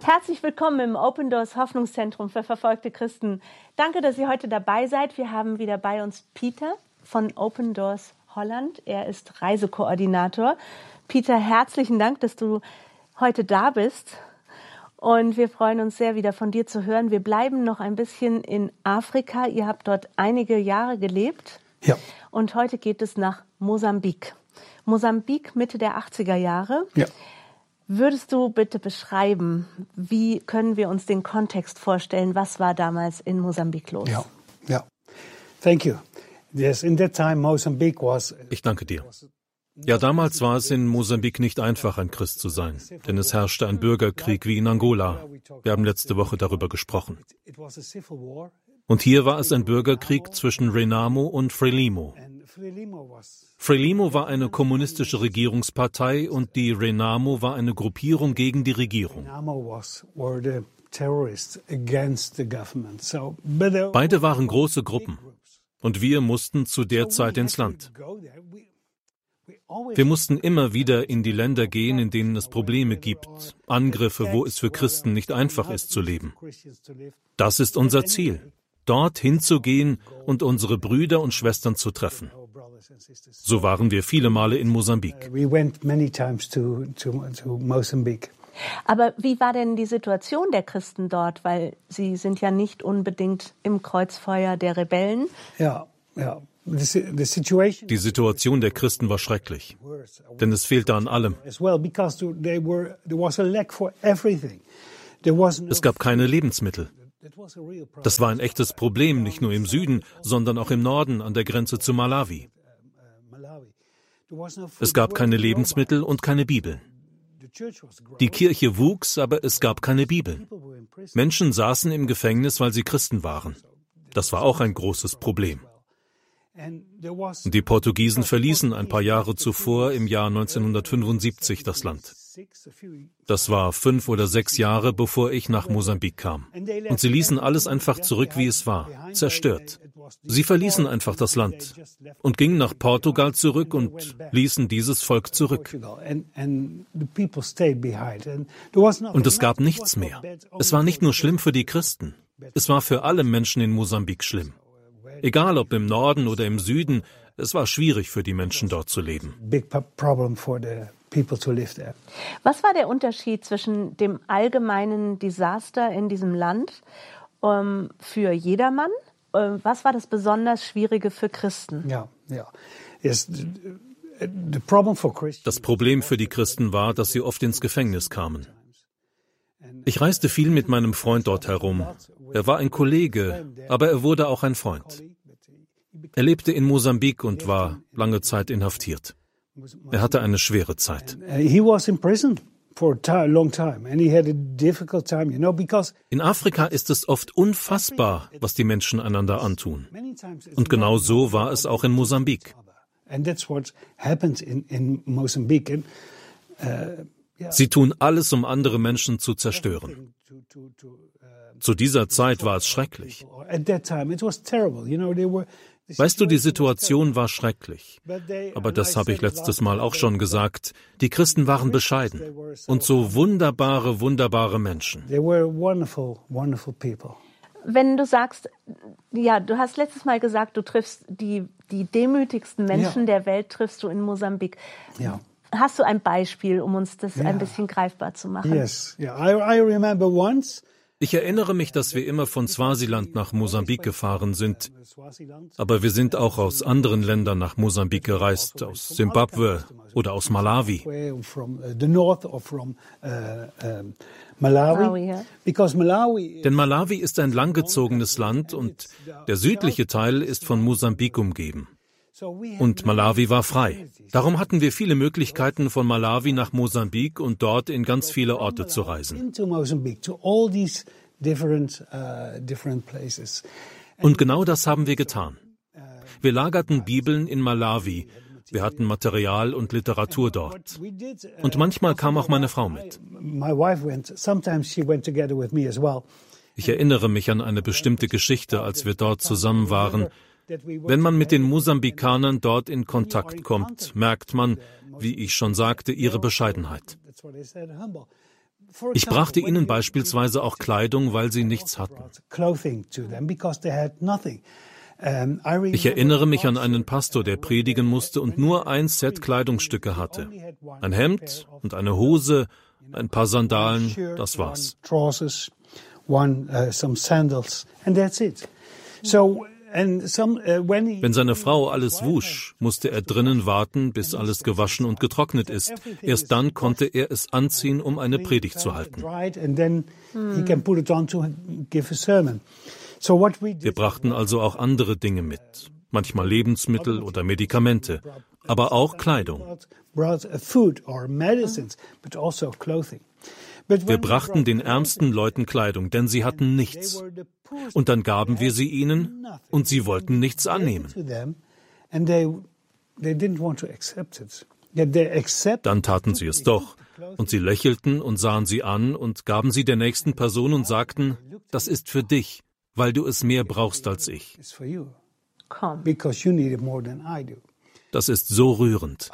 Herzlich willkommen im Open Doors Hoffnungszentrum für verfolgte Christen. Danke, dass ihr heute dabei seid. Wir haben wieder bei uns Peter von Open Doors Holland. Er ist Reisekoordinator. Peter, herzlichen Dank, dass du heute da bist. Und wir freuen uns sehr, wieder von dir zu hören. Wir bleiben noch ein bisschen in Afrika. Ihr habt dort einige Jahre gelebt. Ja. Und heute geht es nach Mosambik. Mosambik Mitte der 80er Jahre. Ja. Würdest du bitte beschreiben, wie können wir uns den Kontext vorstellen? Was war damals in Mosambik los? Ja. Thank you. Yes, in that time Mozambique was. Ich danke dir. Ja, damals war es in Mosambik nicht einfach, ein Christ zu sein, denn es herrschte ein Bürgerkrieg wie in Angola. Wir haben letzte Woche darüber gesprochen. Und hier war es ein Bürgerkrieg zwischen Renamo und Frelimo. Frelimo war eine kommunistische Regierungspartei und die Renamo war eine Gruppierung gegen die Regierung. Beide waren große Gruppen und wir mussten zu der Zeit ins Land. Wir mussten immer wieder in die Länder gehen, in denen es Probleme gibt, Angriffe, wo es für Christen nicht einfach ist zu leben. Das ist unser Ziel, dorthin zu gehen und unsere Brüder und Schwestern zu treffen. So waren wir viele Male in Mosambik. Aber wie war denn die Situation der Christen dort? Weil sie sind ja nicht unbedingt im Kreuzfeuer der Rebellen. Ja. Die Situation der Christen war schrecklich, denn es fehlte an allem. Es gab keine Lebensmittel. Das war ein echtes Problem, nicht nur im Süden, sondern auch im Norden an der Grenze zu Malawi. Es gab keine Lebensmittel und keine Bibeln. Die Kirche wuchs, aber es gab keine Bibeln. Menschen saßen im Gefängnis, weil sie Christen waren. Das war auch ein großes Problem. Die Portugiesen verließen ein paar Jahre zuvor, im Jahr 1975, das Land. Das war 5 oder 6 Jahre, bevor ich nach Mosambik kam. Und sie ließen alles einfach zurück, wie es war, zerstört. Sie verließen einfach das Land und gingen nach Portugal zurück und ließen dieses Volk zurück. Und es gab nichts mehr. Es war nicht nur schlimm für die Christen, es war für alle Menschen in Mosambik schlimm. Egal ob im Norden oder im Süden, es war schwierig für die Menschen dort zu leben. Was war der Unterschied zwischen dem allgemeinen Desaster in diesem Land für jedermann? Was war das besonders Schwierige für Christen? Das Problem für die Christen war, dass sie oft ins Gefängnis kamen. Ich reiste viel mit meinem Freund dort herum. Er war ein Kollege, aber er wurde auch ein Freund. Er lebte in Mosambik und war lange Zeit inhaftiert. Er hatte eine schwere Zeit. In Afrika ist es oft unfassbar, was die Menschen einander antun. Und genau so war es auch in Mosambik. Sie tun alles, um andere Menschen zu zerstören. Zu dieser Zeit war es schrecklich. Weißt du, die Situation war schrecklich. Aber das habe ich letztes Mal auch schon gesagt. Die Christen waren bescheiden und so wunderbare Menschen. Wenn du sagst, ja, du hast letztes Mal gesagt, du triffst die demütigsten Menschen der Welt, triffst du in Mosambik. Ja. Hast du ein Beispiel, um uns das ein bisschen greifbar zu machen? I remember once. Ich erinnere mich, dass wir immer von Swasiland nach Mosambik gefahren sind. Aber wir sind auch aus anderen Ländern nach Mosambik gereist, aus Simbabwe oder aus Malawi. Denn Malawi ist ein langgezogenes Land und der südliche Teil ist von Mosambik umgeben. Und Malawi war frei. Darum hatten wir viele Möglichkeiten, von Malawi nach Mosambik und dort in ganz viele Orte zu reisen. Und genau das haben wir getan. Wir lagerten Bibeln in Malawi. Wir hatten Material und Literatur dort. Und manchmal kam auch meine Frau mit. Ich erinnere mich an eine bestimmte Geschichte, als wir dort zusammen waren. Wenn man mit den Mosambikanern dort in Kontakt kommt, merkt man, wie ich schon sagte, ihre Bescheidenheit. Ich brachte ihnen beispielsweise auch Kleidung, weil sie nichts hatten. Ich erinnere mich an einen Pastor, der predigen musste und nur ein Set Kleidungsstücke hatte. Ein Hemd und eine Hose, ein paar Sandalen, das war's. Wenn seine Frau alles wusch, musste er drinnen warten, bis alles gewaschen und getrocknet ist. Erst dann konnte er es anziehen, um eine Predigt zu halten. Wir brachten also auch andere Dinge mit, manchmal Lebensmittel oder Medikamente, aber auch Kleidung. Wir brachten den ärmsten Leuten Kleidung, denn sie hatten nichts. Und dann gaben wir sie ihnen, und sie wollten nichts annehmen. Dann taten sie es doch, und sie lächelten und sahen sie an und gaben sie der nächsten Person und sagten, das ist für dich, weil du es mehr brauchst als ich. Komm. Das ist so rührend.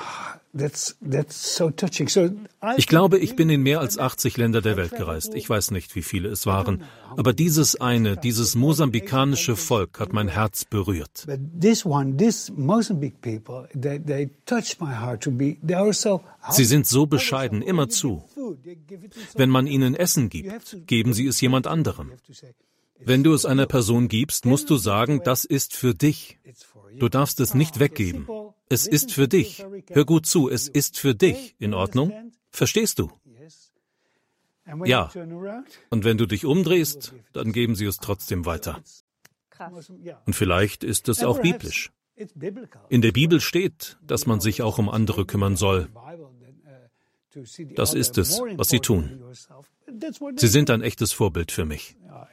Ich glaube, ich bin in mehr als 80 Länder der Welt gereist. Ich weiß nicht, wie viele es waren. Aber dieses mosambikanische Volk hat mein Herz berührt. Sie sind so bescheiden, immerzu. Wenn man ihnen Essen gibt, geben sie es jemand anderem. Wenn du es einer Person gibst, musst du sagen, das ist für dich. Du darfst es nicht weggeben. Es ist für dich. Hör gut zu, es ist für dich. In Ordnung? Verstehst du? Ja. Und wenn du dich umdrehst, dann geben sie es trotzdem weiter. Krass. Und vielleicht ist es auch biblisch. In der Bibel steht, dass man sich auch um andere kümmern soll. Das ist es, was sie tun. Sie sind ein echtes Vorbild für mich.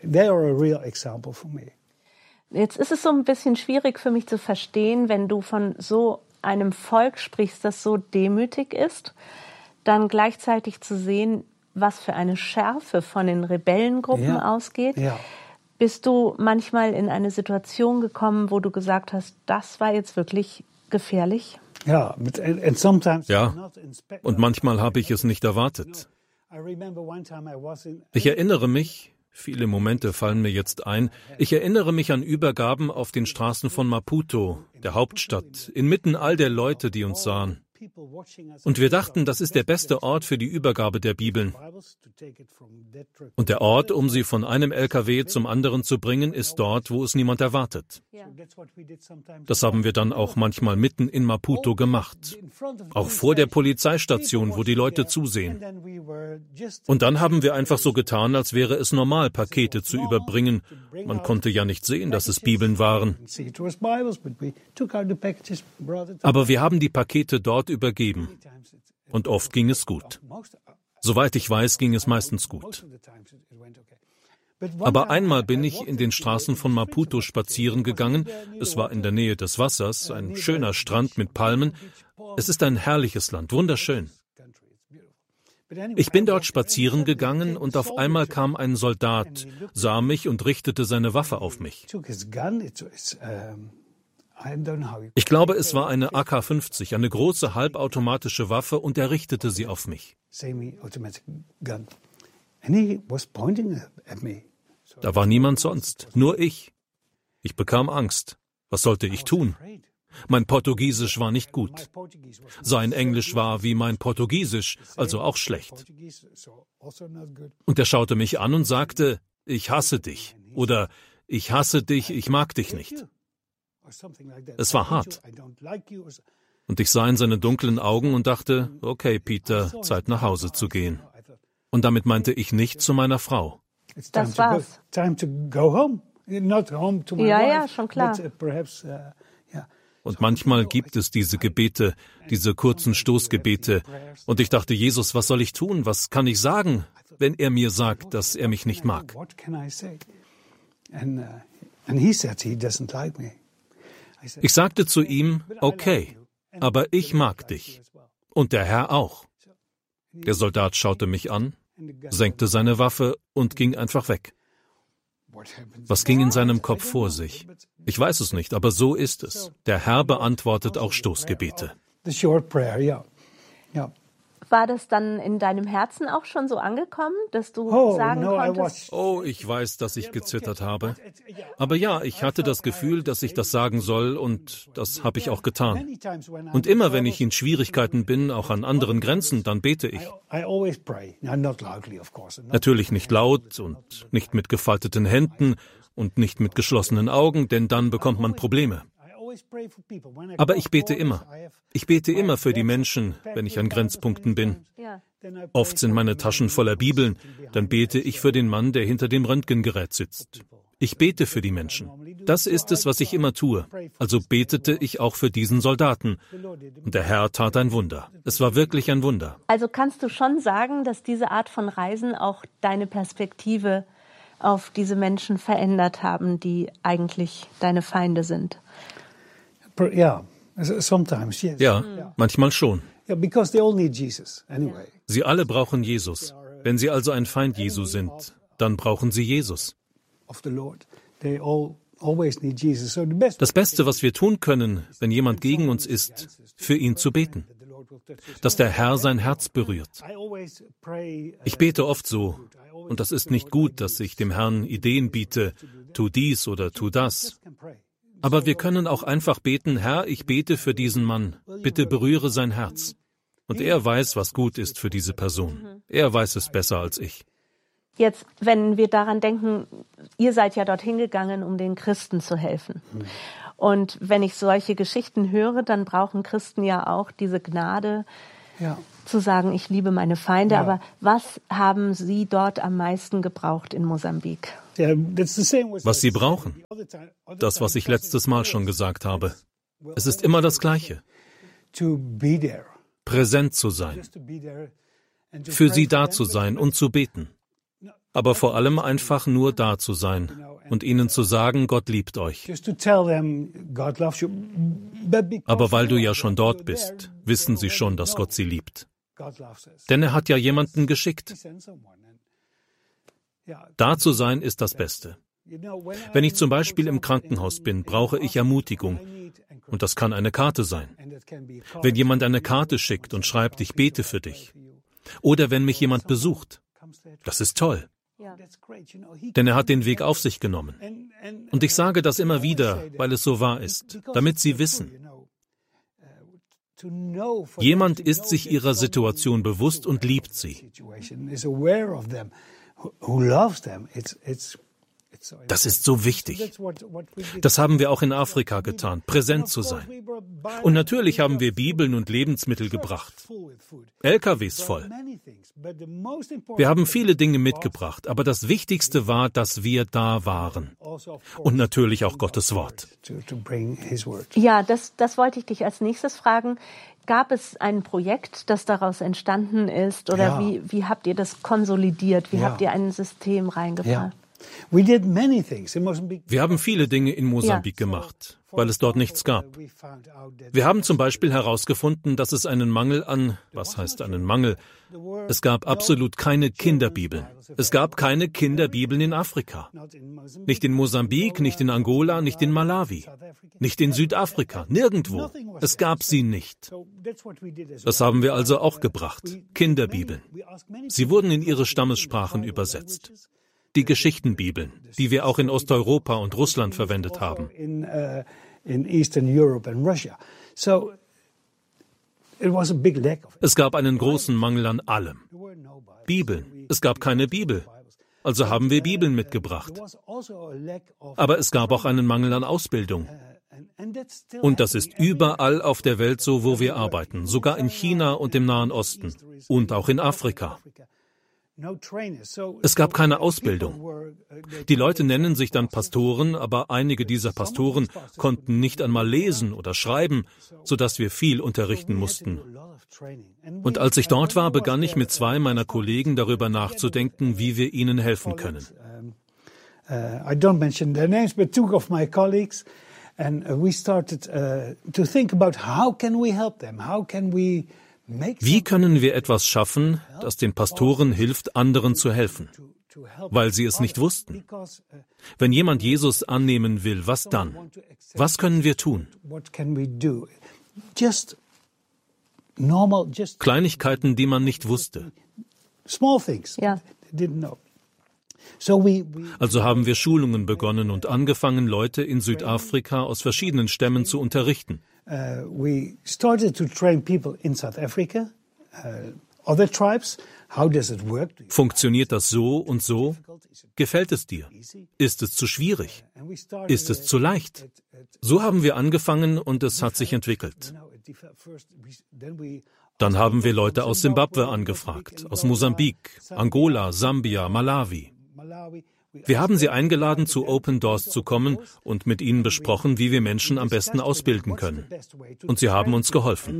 Jetzt ist es so ein bisschen schwierig für mich zu verstehen, wenn du von so einem Volk sprichst, das so demütig ist, dann gleichzeitig zu sehen, was für eine Schärfe von den Rebellengruppen ausgeht. Ja. Bist du manchmal in eine Situation gekommen, wo du gesagt hast, das war jetzt wirklich gefährlich? Ja, und manchmal habe ich es nicht erwartet. Ich erinnere mich, viele Momente fallen mir jetzt ein, ich erinnere mich an Übergaben auf den Straßen von Maputo, der Hauptstadt, inmitten all der Leute, die uns sahen. Und wir dachten, das ist der beste Ort für die Übergabe der Bibeln. Und der Ort, um sie von einem LKW zum anderen zu bringen, ist dort, wo es niemand erwartet. Das haben wir dann auch manchmal mitten in Maputo gemacht. Auch vor der Polizeistation, wo die Leute zusehen. Und dann haben wir einfach so getan, als wäre es normal, Pakete zu überbringen. Man konnte ja nicht sehen, dass es Bibeln waren. Aber wir haben die Pakete dort übergeben. Und oft ging es gut. Soweit ich weiß, ging es meistens gut. Aber einmal bin ich in den Straßen von Maputo spazieren gegangen. Es war in der Nähe des Wassers, ein schöner Strand mit Palmen. Es ist ein herrliches Land, wunderschön. Ich bin dort spazieren gegangen und auf einmal kam ein Soldat, sah mich und richtete seine Waffe auf mich. Ich glaube, es war eine AK-50, eine große halbautomatische Waffe, und er richtete sie auf mich. Da war niemand sonst, nur ich. Ich bekam Angst. Was sollte ich tun? Mein Portugiesisch war nicht gut. Sein Englisch war wie mein Portugiesisch, also auch schlecht. Und er schaute mich an und sagte, ich hasse dich, oder ich hasse dich, ich mag dich nicht. Es war hart. Und ich sah in seine dunklen Augen und dachte, okay, Peter, Zeit nach Hause zu gehen. Und damit meinte ich nicht zu meiner Frau. Das war's. Ja, schon klar. Und manchmal gibt es diese Gebete, diese kurzen Stoßgebete. Und ich dachte, Jesus, was soll ich tun? Was kann ich sagen, wenn er mir sagt, dass er mich nicht mag? Ich sagte zu ihm, okay, aber ich mag dich. Und der Herr auch. Der Soldat schaute mich an, senkte seine Waffe und ging einfach weg. Was ging in seinem Kopf vor sich? Ich weiß es nicht, aber so ist es. Der Herr beantwortet auch Stoßgebete. War das dann in deinem Herzen auch schon so angekommen, dass du sagen konntest? Oh, ich weiß, dass ich gezittert habe. Aber ja, ich hatte das Gefühl, dass ich das sagen soll, und das habe ich auch getan. Und immer, wenn ich in Schwierigkeiten bin, auch an anderen Grenzen, dann bete ich. Natürlich nicht laut und nicht mit gefalteten Händen und nicht mit geschlossenen Augen, denn dann bekommt man Probleme. Aber ich bete immer. Ich bete immer für die Menschen, wenn ich an Grenzpunkten bin. Oft sind meine Taschen voller Bibeln. Dann bete ich für den Mann, der hinter dem Röntgengerät sitzt. Ich bete für die Menschen. Das ist es, was ich immer tue. Also betete ich auch für diesen Soldaten. Und der Herr tat ein Wunder. Es war wirklich ein Wunder. Also kannst du schon sagen, dass diese Art von Reisen auch deine Perspektive auf diese Menschen verändert haben, die eigentlich deine Feinde sind? Ja, sometimes, yes. Ja, manchmal schon. Yeah, because they all need Jesus anyway. Sie alle brauchen Jesus. Wenn sie also ein Feind Jesu sind, dann brauchen sie Jesus. Of the Lord, they all always need Jesus. So the best. Das Beste, was wir tun können, wenn jemand gegen uns ist, für ihn zu beten. Dass der Herr sein Herz berührt. Ich bete oft so, und das ist nicht gut, dass ich dem Herrn Ideen biete, tu dies oder tu das. Aber wir können auch einfach beten, Herr, ich bete für diesen Mann, bitte berühre sein Herz. Und er weiß, was gut ist für diese Person. Er weiß es besser als ich. Jetzt, wenn wir daran denken, ihr seid ja dorthin gegangen, um den Christen zu helfen. Und wenn ich solche Geschichten höre, dann brauchen Christen ja auch diese Gnade, zu sagen, ich liebe meine Feinde. Aber was haben Sie dort am meisten gebraucht in Mosambik? Was sie brauchen, das, was ich letztes Mal schon gesagt habe. Es ist immer das Gleiche. Präsent zu sein, für sie da zu sein und zu beten. Aber vor allem einfach nur da zu sein und ihnen zu sagen, Gott liebt euch. Aber weil du ja schon dort bist, wissen sie schon, dass Gott sie liebt. Denn er hat ja jemanden geschickt. Da zu sein ist das Beste. Wenn ich zum Beispiel im Krankenhaus bin, brauche ich Ermutigung. Und das kann eine Karte sein. Wenn jemand eine Karte schickt und schreibt, ich bete für dich. Oder wenn mich jemand besucht. Das ist toll. Denn er hat den Weg auf sich genommen. Und ich sage das immer wieder, weil es so wahr ist, damit Sie wissen. Jemand ist sich ihrer Situation bewusst und liebt sie. Das ist so wichtig. Das haben wir auch in Afrika getan, präsent zu sein. Und natürlich haben wir Bibeln und Lebensmittel gebracht. LKWs voll. Wir haben viele Dinge mitgebracht, aber das Wichtigste war, dass wir da waren. Und natürlich auch Gottes Wort. Ja, das wollte ich dich als nächstes fragen. Gab es ein Projekt, das daraus entstanden ist? Oder wie habt ihr das konsolidiert? Wie habt ihr ein System reingebracht? Wir haben viele Dinge in Mosambik gemacht, weil es dort nichts gab. Wir haben zum Beispiel herausgefunden, dass es einen Mangel an, was heißt einen Mangel? Es gab absolut keine Kinderbibeln. Es gab keine Kinderbibeln in Afrika. Nicht in Mosambik, nicht in Angola, nicht in Malawi, nicht in Südafrika, nirgendwo. Es gab sie nicht. Das haben wir also auch gebracht, Kinderbibeln. Sie wurden in ihre Stammessprachen übersetzt. Die Geschichtenbibeln, die wir auch in Osteuropa und Russland verwendet haben. Es gab einen großen Mangel an allem. Bibeln. Es gab keine Bibel. Also haben wir Bibeln mitgebracht. Aber es gab auch einen Mangel an Ausbildung. Und das ist überall auf der Welt so, wo wir arbeiten, sogar in China und im Nahen Osten und auch in Afrika. Es gab keine Ausbildung. Die Leute nennen sich dann Pastoren, aber einige dieser Pastoren konnten nicht einmal lesen oder schreiben, sodass wir viel unterrichten mussten. Und als ich dort war, begann ich mit 2 meiner Kollegen darüber nachzudenken, wie wir ihnen helfen können. I don't mention their names, but 2 of my colleagues, and we started to think about how can we help them? How can we Wie können wir etwas schaffen, das den Pastoren hilft, anderen zu helfen? Weil sie es nicht wussten. Wenn jemand Jesus annehmen will, was dann? Was können wir tun? Kleinigkeiten, die man nicht wusste. Small things. Ja. Didn't know. Also haben wir Schulungen begonnen und angefangen, Leute in Südafrika aus verschiedenen Stämmen zu unterrichten. We started to train people in South Africa, other tribes. How does it work? Funktioniert das so und so? Gefällt es dir? Ist es zu schwierig? Ist es zu leicht? So haben wir angefangen und es hat sich entwickelt. Dann haben wir Leute aus Simbabwe angefragt, aus Mosambik, Angola, Sambia, Malawi. Wir haben sie eingeladen, zu Open Doors zu kommen und mit ihnen besprochen, wie wir Menschen am besten ausbilden können. Und sie haben uns geholfen.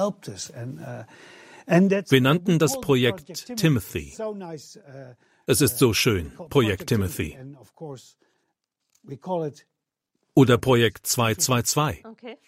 Wir nannten das Projekt Timothy. Es ist so schön, Projekt Timothy. Oder Projekt 222.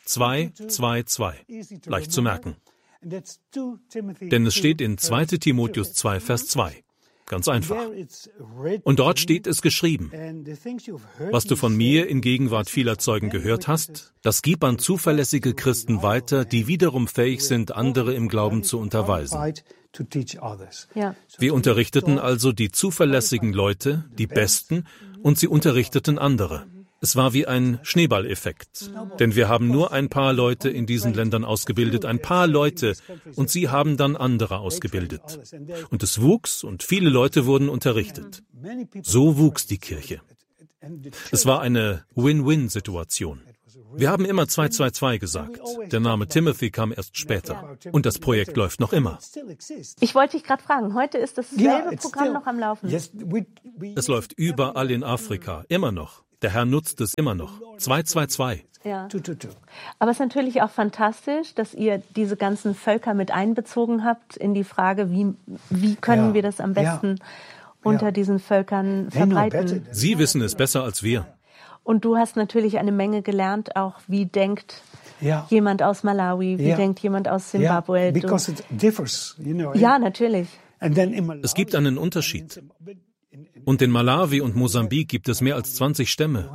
222. Leicht zu merken. Denn es steht in 2. Timotheus 2, Vers 2. Ganz einfach. Und dort steht es geschrieben: Was du von mir in Gegenwart vieler Zeugen gehört hast, das gib an zuverlässige Christen weiter, die wiederum fähig sind, andere im Glauben zu unterweisen. Ja. Wir unterrichteten also die zuverlässigen Leute, die Besten, und sie unterrichteten andere. Es war wie ein Schneeballeffekt, denn wir haben nur ein paar Leute in diesen Ländern ausgebildet, ein paar Leute, und sie haben dann andere ausgebildet. Und es wuchs und viele Leute wurden unterrichtet. So wuchs die Kirche. Es war eine Win-Win-Situation. Wir haben immer 222 gesagt. Der Name Timothy kam erst später. Und das Projekt läuft noch immer. Ich wollte dich gerade fragen, heute ist dasselbe Programm noch am Laufen. Es läuft überall in Afrika, immer noch. Der Herr nutzt es immer noch. 222. Ja. Aber es ist natürlich auch fantastisch, dass ihr diese ganzen Völker mit einbezogen habt in die Frage, wie können wir das am besten unter diesen Völkern verbreiten. Sie wissen es besser als wir. Und du hast natürlich eine Menge gelernt, auch wie denkt jemand aus Malawi, wie denkt jemand aus Simbabwe. Because it differs, Ja, natürlich. Es gibt einen Unterschied. Und in Malawi und Mosambik gibt es mehr als 20 Stämme.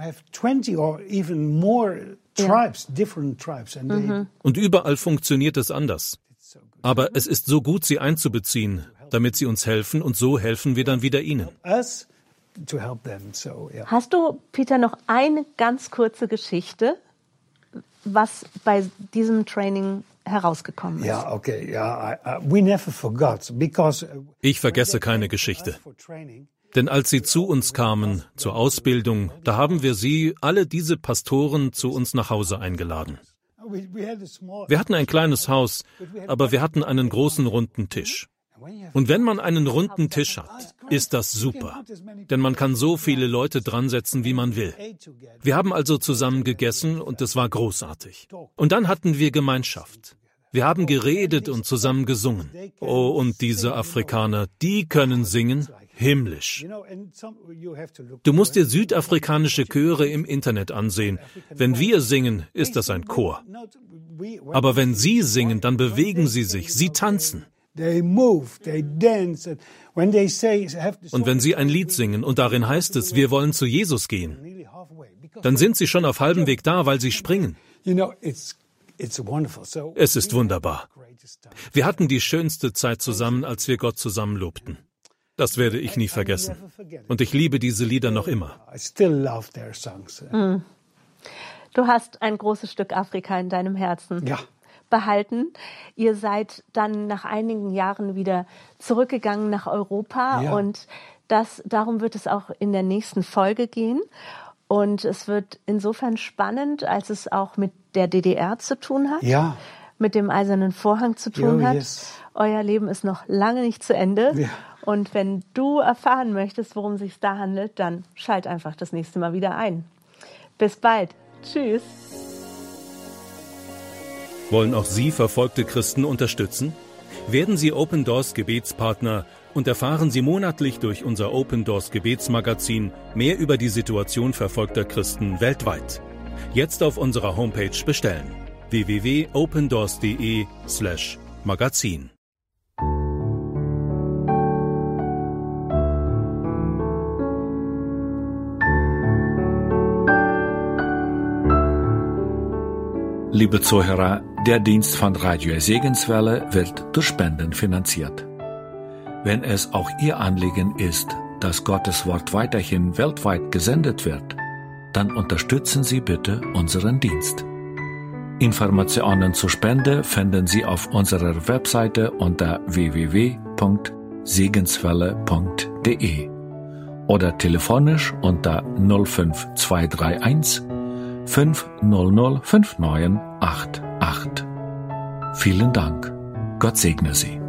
Und überall funktioniert es anders. Aber es ist so gut, sie einzubeziehen, damit sie uns helfen, und so helfen wir dann wieder ihnen. Hast du, Peter, noch eine ganz kurze Geschichte, was bei diesem Training herausgekommen ist? Ich vergesse keine Geschichte. Denn als sie zu uns kamen, zur Ausbildung, da haben wir sie, alle diese Pastoren, zu uns nach Hause eingeladen. Wir hatten ein kleines Haus, aber wir hatten einen großen runden Tisch. Und wenn man einen runden Tisch hat, ist das super. Denn man kann so viele Leute dran setzen, wie man will. Wir haben also zusammen gegessen und es war großartig. Und dann hatten wir Gemeinschaft. Wir haben geredet und zusammen gesungen. Oh, und diese Afrikaner, die können singen. Himmlisch. Du musst dir südafrikanische Chöre im Internet ansehen. Wenn wir singen, ist das ein Chor. Aber wenn sie singen, dann bewegen sie sich, sie tanzen. Und wenn sie ein Lied singen und darin heißt es, wir wollen zu Jesus gehen, dann sind sie schon auf halbem Weg da, weil sie springen. Es ist wunderbar. Wir hatten die schönste Zeit zusammen, als wir Gott zusammen lobten. Das werde ich nie vergessen. Und ich liebe diese Lieder noch immer. Du hast ein großes Stück Afrika in deinem Herzen behalten. Ihr seid dann nach einigen Jahren wieder zurückgegangen nach Europa und darum wird es auch in der nächsten Folge gehen. Und es wird insofern spannend, als es auch mit der DDR zu tun hat, mit dem Eisernen Vorhang zu tun hat. Euer Leben ist noch lange nicht zu Ende. Ja. Und wenn du erfahren möchtest, worum es sich da handelt, dann schalt einfach das nächste Mal wieder ein. Bis bald. Tschüss. Wollen auch Sie verfolgte Christen unterstützen? Werden Sie Open Doors Gebetspartner und erfahren Sie monatlich durch unser Open Doors Gebetsmagazin mehr über die Situation verfolgter Christen weltweit. Jetzt auf unserer Homepage bestellen: www.opendoors.de/magazin. Liebe Zuhörer, Der Dienst von Radio Segenswelle wird durch Spenden finanziert. Wenn es auch Ihr Anliegen ist, dass Gottes Wort weiterhin weltweit gesendet wird, dann unterstützen Sie bitte unseren Dienst. Informationen zur Spende finden Sie auf unserer Webseite unter www.segenswelle.de oder telefonisch unter 05231 500 5988. Vielen Dank. Gott segne Sie.